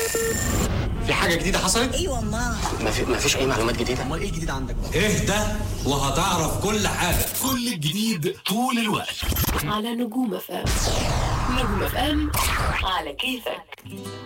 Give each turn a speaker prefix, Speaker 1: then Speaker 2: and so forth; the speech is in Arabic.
Speaker 1: في حاجة جديدة حصلت؟
Speaker 2: ايوه
Speaker 1: ما فيش أي معلومات جديدة.
Speaker 2: امال ايه الجديد عندك بقى؟
Speaker 3: اهدى وهتعرف كل حاجة. كل الجديد طول الوقت
Speaker 4: على نجوم FM. نجوم FM على كيفك.